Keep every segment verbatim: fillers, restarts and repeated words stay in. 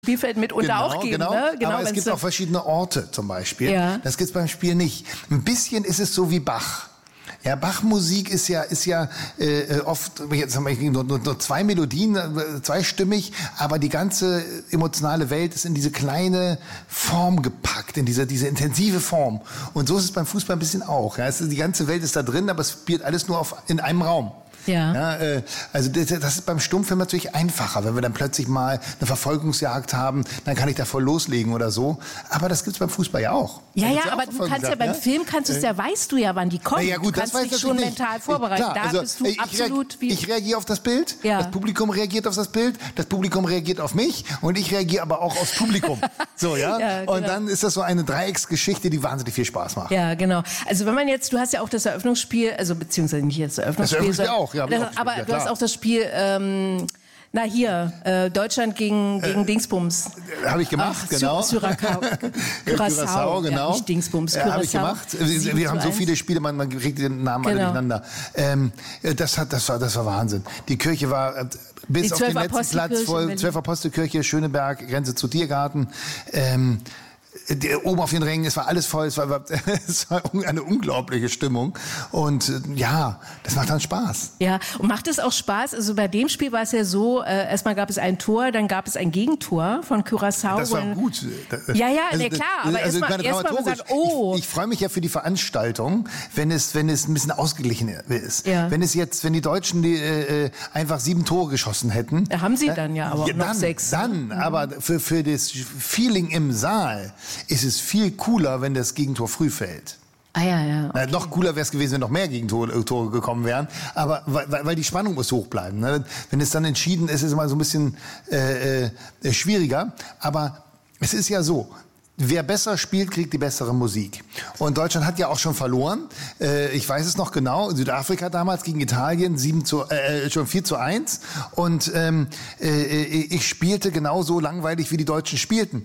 Spielfeld mitunter genau, auch geben. Genau, ne? genau aber es gibt auch verschiedene Orte zum Beispiel. Ja. Das gibt es beim Spiel nicht. Ein bisschen ist es so wie Bach. Ja, Bach-Musik ist ja, ist ja äh, oft, jetzt haben wir nur, nur, nur zwei Melodien, äh, zweistimmig, aber die ganze emotionale Welt ist in diese kleine Form gepackt, in diese, diese intensive Form. Und so ist es beim Fußball ein bisschen auch. Ja, es ist, die ganze Welt ist da drin, aber es spielt alles nur auf, in einem Raum. Ja. Ja, äh, also das, das ist beim Stummfilm natürlich einfacher, wenn wir dann plötzlich mal eine Verfolgungsjagd haben, dann kann ich da voll loslegen oder so. Aber das gibt's beim Fußball ja auch. Ja, Da ja, gibt's aber auch du kannst ja beim ja? Film, kannst du es ja, weißt du ja, wann die kommen. Ja, gut, du kannst das weiß dich schon nicht. mental vorbereiten. Klar, da also, bist du ich absolut reag, wie... Ich reagiere auf das Bild, Ja. das Publikum reagiert auf das Bild, das Publikum reagiert auf mich und ich reagiere aber auch aufs Publikum. So, ja? Ja, genau. Und dann ist das so eine Dreiecksgeschichte, die wahnsinnig viel Spaß macht. Ja, genau. Also wenn man jetzt, du hast ja auch das Eröffnungsspiel, also beziehungsweise nicht jetzt das Eröffnungsspiel, Das Eröffnungsspiel sondern- auch, ja, hab ich das, auch gespielt, aber ja, du hast klar. auch das Spiel, ähm, na hier, äh, Deutschland gegen, gegen Dingsbums. Habe ich gemacht, Ach, genau. Curaçao. Curaçao, genau. Ja, nicht Dingsbums, Ja, habe ich Curaçao. gemacht. Wir, sieben wir zu haben so eins. viele Spiele, man, man kriegt den Namen alle Genau. durcheinander. Ähm, das, hat, das, war, das war Wahnsinn. Die Kirche war äh, bis Die auf den letzten Zwölf-Apostel-Kirche Platz in voll. Berlin. Zwölf Apostelkirche, Schöneberg, Grenze zu Tiergarten. Ähm, die, oben auf den Rängen, es war alles voll, es war, es war eine unglaubliche Stimmung. Und äh, ja, das macht dann Spaß. Ja, und macht es auch Spaß? Also bei dem Spiel war es ja so, äh, erstmal gab es ein Tor, dann gab es ein Gegentor von Curaçao. Das war und- gut. Ja, ja, Also, nee, klar, aber also, erstmal meine, erst mal dramaturgisch, gesagt, oh. Ich, ich freue mich ja für die Veranstaltung, wenn es, wenn es ein bisschen ausgeglichen ist. Ja. Wenn es jetzt, wenn die Deutschen die, äh, einfach sieben Tore geschossen hätten. Da haben sie dann ja aber auch noch dann, sechs. Dann, aber für, für das Feeling im Saal ist es viel cooler, wenn das Gegentor früh fällt. Ah ja, ja. Na, noch cooler wäre es gewesen, wenn noch mehr Gegentore äh, Tore gekommen wären. Aber weil, weil weil die Spannung muss hoch bleiben. Ne? Wenn es dann entschieden ist, ist es immer so ein bisschen äh, äh, schwieriger. Aber es ist ja so. Wer besser spielt, kriegt die bessere Musik. Und Deutschland hat ja auch schon verloren. Äh, ich weiß es noch genau. Südafrika damals gegen Italien sieben zu, äh, schon vier zu eins. Und ähm, äh, ich spielte genauso langweilig, wie die Deutschen spielten.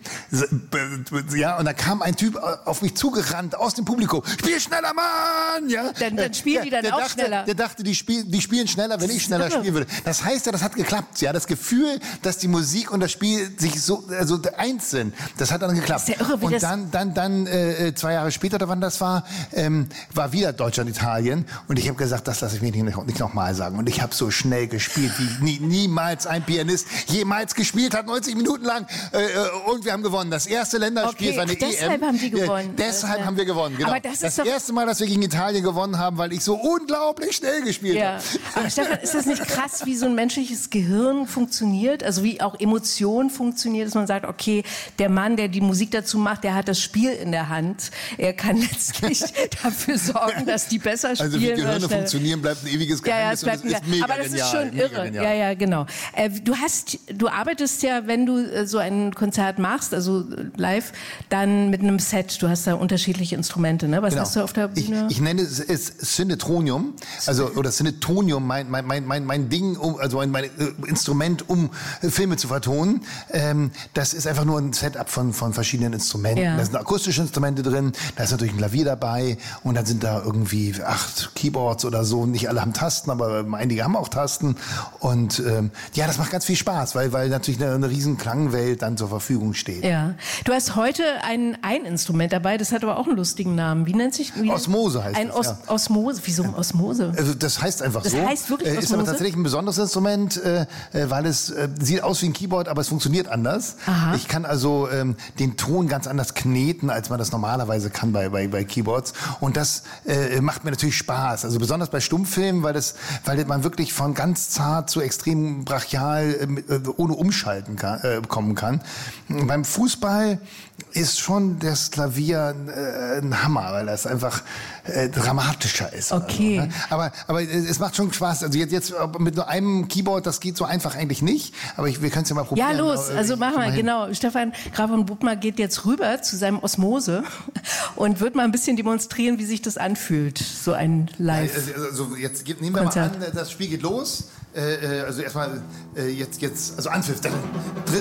Ja, und da kam ein Typ auf mich zugerannt aus dem Publikum. Spiel schneller, Mann! Ja? Dann- dann spielen die dann der auch dachte, schneller. Der dachte, die, spiel, die spielen schneller, wenn ich schneller irre. spielen würde. Das heißt ja, das hat geklappt. Ja, das Gefühl, dass die Musik und das Spiel sich so also eins sind, das hat dann geklappt. Das ist ja irre, wie und das- dann, dann, dann äh, zwei Jahre später, oder wann das war, ähm, war wieder Deutschland, Italien. Und ich habe gesagt, das lasse ich mir nicht, nicht nochmal sagen. Und ich habe so schnell gespielt, wie nie, niemals ein Pianist jemals gespielt hat, neunzig Minuten lang. Äh, und wir haben gewonnen. Das erste Länderspiel Okay, war eine ach, deshalb E M. haben die gewonnen. Ja, deshalb Ja. haben wir gewonnen, genau. Aber das ist das doch- erste Mal, dass wir gegen Italien gewonnen haben, weil ich so unglaublich schnell gespielt Ja, habe. aber Stefan, ist das nicht krass, wie so ein menschliches Gehirn funktioniert? Also wie auch Emotion funktioniert, dass man sagt, okay, der Mann, der die Musik dazu macht, der hat das Spiel in der Hand. Er kann letztlich dafür sorgen, dass die besser spielen. Also wie oder Gehirne schneller- funktionieren, bleibt ein ewiges Ja, ja, Geheimnis. es bleibt und es wieder. ist mega Aber das genial, ist schon mega irre. genial. Ja, ja, genau. Äh, du hast, du arbeitest ja, wenn du äh, so ein Konzert machst, also äh, live, dann mit einem Set. Du hast da unterschiedliche Instrumente, ne? Was Genau. hast du auf der Bühne? Ich, ich nenne es, es Synetronium, also oder Synetonium, mein mein mein mein mein Ding, um, also mein, mein äh, Instrument, um äh, Filme zu vertonen. Ähm, das ist einfach nur ein Setup von von verschiedenen Instrumenten. Ja. Da sind akustische Instrumente drin, da ist natürlich ein Klavier dabei und dann sind da irgendwie acht Keyboards oder so. Nicht alle haben Tasten, aber einige haben auch Tasten. Und ähm, ja, das macht ganz viel Spaß, weil weil natürlich eine, eine riesen Klangwelt dann zur Verfügung steht. Ja. Du hast heute ein, ein Instrument dabei, das hat aber auch einen lustigen Namen. Wie nennt sich? Wie Osmose heißt ein das, Os ja. Osmose. Wieso Osmose? Also das heißt einfach Das so. heißt wirklich Äh, Ist Osmose? aber tatsächlich ein besonderes Instrument, äh, äh, weil es äh, sieht aus wie ein Keyboard, aber es funktioniert anders. Aha. Ich kann also ähm, den Ton ganz anders kneten, als man das normalerweise kann bei bei, bei Keyboards. Und das äh, macht mir natürlich Spaß. Also besonders bei Stummfilmen, weil das, weil man wirklich von ganz zart zu extrem brachial äh, ohne umschalten kann, äh, kommen kann. Beim Fußball ist schon das Klavier äh, ein Hammer, weil das einfach äh, dramatischer ist. Okay. Also, ne? Aber aber es macht schon Spaß. Also jetzt jetzt mit nur einem Keyboard, das geht so einfach eigentlich nicht. Aber ich, wir können es ja mal probieren. Ja, los, Äh, also ich- machen ich wir, mein- genau. Stefan Graf von Buttmar geht jetzt rüber zu seinem Osmose und wird mal ein bisschen demonstrieren, wie sich das anfühlt, so ein Live. Also, also jetzt gibt- nehmen wir Konzert. mal an, das Spiel geht los. Äh, äh, also erstmal äh, jetzt jetzt also Anpfiff. Dann, Dri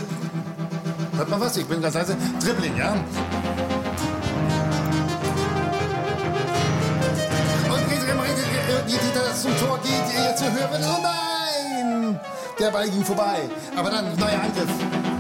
Hört man was? Ich bin ganz leise. Dribbling, ja. Und je Dieter das zum Tor geht, jetzt höher wird. Oh nein! Der Ball ging vorbei. Aber dann neuer Angriff.